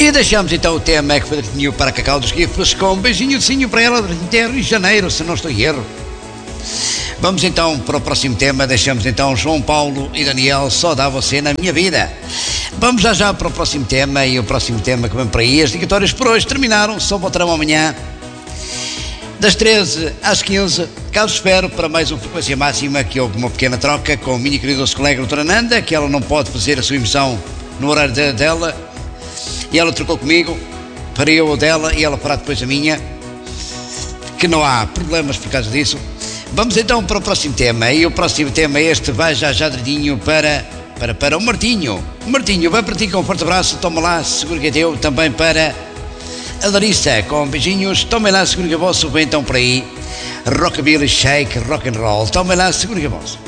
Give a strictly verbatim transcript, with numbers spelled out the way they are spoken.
E deixamos então o tema que foi direitinho para Cacau dos Gifres, com um beijinho docinho para ela de Rio de Janeiro, se não estou em erro. Vamos então para o próximo tema. Deixamos então João Paulo e Daniel, Só Dá Você Na Minha Vida. Vamos já já para o próximo tema, e o próximo tema que vem para aí. As dedicatórias por hoje terminaram, só voltarão amanhã das treze às quinze. Caso espero para mais uma Frequência Máxima, que houve uma pequena troca com a minha querida colega doutora Nanda, que ela não pode fazer a sua emissão no horário dela, e ela trocou comigo para eu ou dela, e ela fará depois a minha, que não há problemas por causa disso. Vamos então para o próximo tema, e o próximo tema este vai já já dedinho para, para, para o Martinho. O Martinho vai para ti com um forte abraço, toma lá, seguro que é teu. Também para a Larissa, com beijinhos, tomem lá, seguro que é vosso. Vem então para aí, Rockabilly Shake, Rock and Roll, tomem lá, seguro que é vosso.